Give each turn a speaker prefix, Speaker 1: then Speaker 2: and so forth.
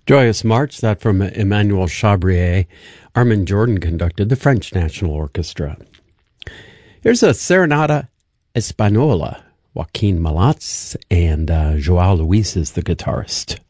Speaker 1: Joyous March, that from Emmanuel Chabrier. Armin Jordan conducted the French National Orchestra. Here's a Serenata Española. Joaquin Malats and Joao Luis is the guitarist.